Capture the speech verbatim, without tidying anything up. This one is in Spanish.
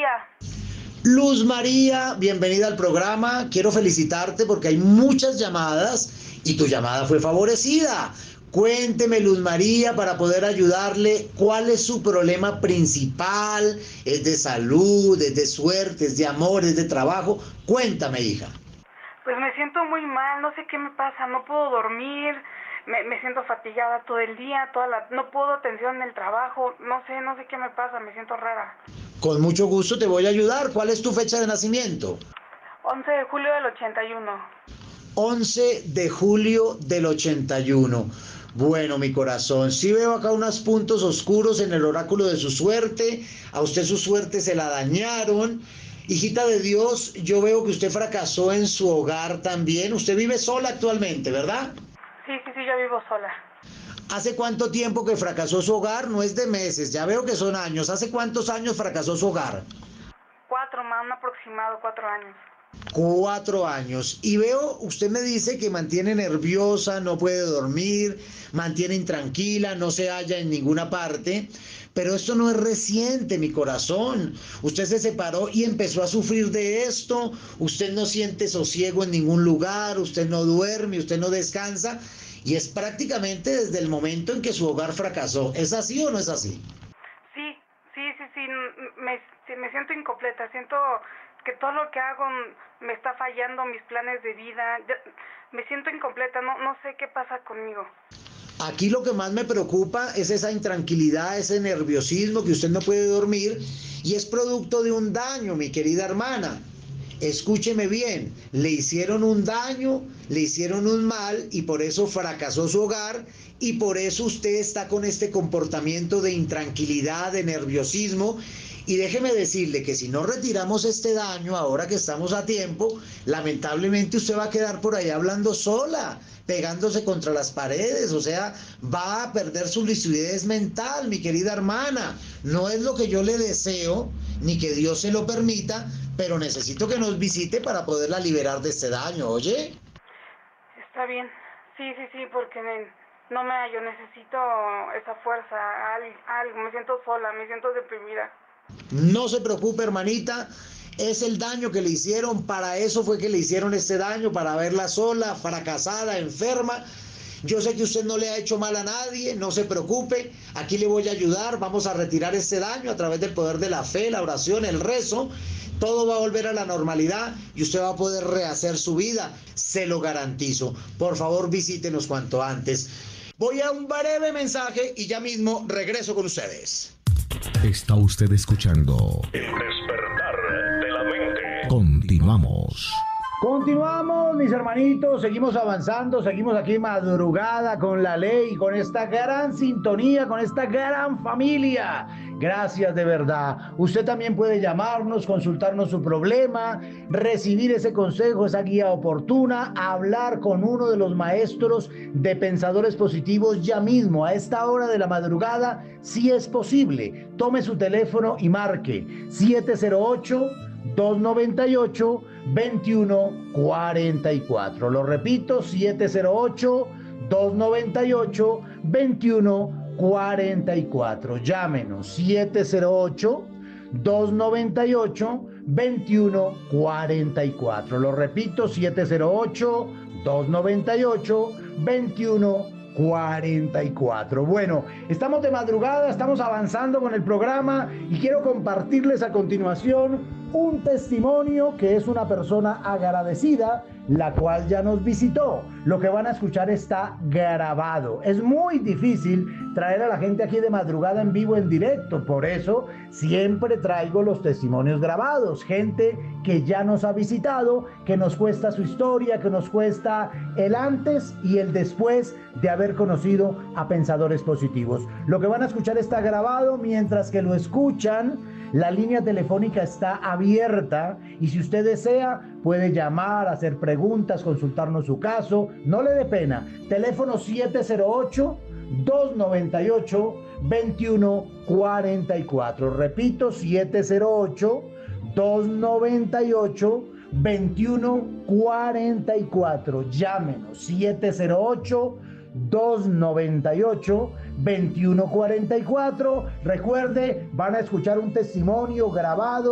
María. Luz María, bienvenida al programa. Quiero felicitarte porque hay muchas llamadas y tu llamada fue favorecida. Cuénteme, Luz María, para poder ayudarle, ¿cuál es su problema principal? ¿Es de salud, es de suerte, es de amor, es de trabajo? Cuéntame, hija. Pues me siento muy mal, no sé qué me pasa, no puedo dormir, me, me siento fatigada todo el día, toda la, no puedo atención en el trabajo, no sé, no sé qué me pasa, me siento rara. Con mucho gusto te voy a ayudar. ¿Cuál es tu fecha de nacimiento? once de julio del ochenta y uno. once de julio del ochenta y uno. Bueno, mi corazón, sí veo acá unos puntos oscuros en el oráculo de su suerte. A usted su suerte se la dañaron. Hijita de Dios, yo veo que usted fracasó en su hogar también. Usted vive sola actualmente, ¿verdad? Sí, sí, sí, yo vivo sola. ¿Hace cuánto tiempo que fracasó su hogar? No es de meses, ya veo que son años. ¿Hace cuántos años fracasó su hogar? Cuatro, más un aproximado, cuatro años. Cuatro años. Y veo, usted me dice que mantiene nerviosa, no puede dormir, mantiene intranquila, no se halla en ninguna parte. Pero esto no es reciente, mi corazón. Usted se separó y empezó a sufrir de esto. Usted no siente sosiego en ningún lugar, usted no duerme, usted no descansa. Y es prácticamente desde el momento en que su hogar fracasó. ¿Es así o no es así? Sí, sí, sí, sí, me, me siento incompleta, siento que todo lo que hago me está fallando, mis planes de vida, me siento incompleta, no, no sé qué pasa conmigo. Aquí lo que más me preocupa es esa intranquilidad, ese nerviosismo que usted no puede dormir y es producto de un daño, mi querida hermana. Escúcheme bien, le hicieron un daño, le hicieron un mal y por eso fracasó su hogar y por eso usted está con este comportamiento de intranquilidad, de nerviosismo. Y déjeme decirle que si no retiramos este daño ahora que estamos a tiempo, lamentablemente usted va a quedar por ahí hablando sola, pegándose contra las paredes, o sea, va a perder su lucidez mental, mi querida hermana. No es lo que yo le deseo, ni que Dios se lo permita, pero necesito que nos visite para poderla liberar de este daño, ¿oye? Está bien, sí, sí, sí, porque no me hallo, necesito esa fuerza, algo, me siento sola, me siento deprimida. No se preocupe, hermanita, es el daño que le hicieron, para eso fue que le hicieron este daño, para verla sola, fracasada, enferma. Yo sé que usted no le ha hecho mal a nadie, no se preocupe, aquí le voy a ayudar, vamos a retirar este daño a través del poder de la fe, la oración, el rezo. Todo va a volver a la normalidad y usted va a poder rehacer su vida, se lo garantizo. Por favor, visítenos cuanto antes. Voy a un breve mensaje y ya mismo regreso con ustedes. Está usted escuchando El despertar de la mente. Continuamos. Continuamos, mis hermanitos, seguimos avanzando, seguimos aquí madrugada con la ley, con esta gran sintonía, con esta gran familia. Gracias de verdad. Usted también puede llamarnos, consultarnos su problema, recibir ese consejo, esa guía oportuna, hablar con uno de los maestros de pensadores positivos ya mismo, a esta hora de la madrugada, si es posible. Tome su teléfono y marque siete cero ocho, dos noventa y ocho, veintiuno cuarenta y cuatro. Lo repito, siete cero ocho, dos noventa y ocho, veintiuno cuarenta y cuatro. Llámenos siete cero ocho, dos noventa y ocho, veintiuno cuarenta y cuatro. Lo repito, siete cero ocho, dos noventa y ocho, veintiuno cuarenta y cuatro. Bueno, estamos de madrugada, estamos avanzando con el programa y quiero compartirles a continuación un testimonio que es una persona agradecida, la cual ya nos visitó. Lo que van a escuchar está grabado. Es muy difícil traer a la gente aquí de madrugada en vivo, en directo. Por eso siempre traigo los testimonios grabados. Gente que ya nos ha visitado, que nos cuesta su historia, que nos cuesta el antes y el después de haber conocido a pensadores positivos. Lo que van a escuchar está grabado. Mientras que lo escuchan, la línea telefónica está abierta y si usted desea puede llamar, hacer preguntas, consultarnos su caso. No le dé pena. Teléfono siete cero ocho, dos noventa y ocho, veintiuno cuarenta y cuatro. Repito, siete cero ocho, dos noventa y ocho, veintiuno cuarenta y cuatro. Llámenos siete cero ocho, dos noventa y ocho, veintiuno cuarenta y cuatro. Recuerde, van a escuchar un testimonio grabado